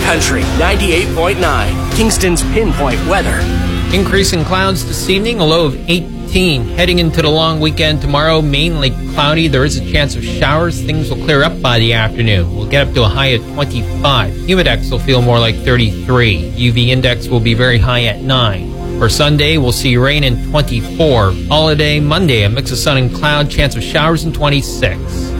Country 98.9, Kingston's pinpoint weather. Increasing clouds this evening, a low of 18. Heading into the long weekend tomorrow, mainly cloudy. There is a chance of showers. Things will clear up by the afternoon. We'll get up to a high of 25. Humidex will feel more like 33. UV index will be very high at 9. For Sunday, we'll see rain in 24. Holiday Monday, a mix of sun and cloud, chance of showers in 26.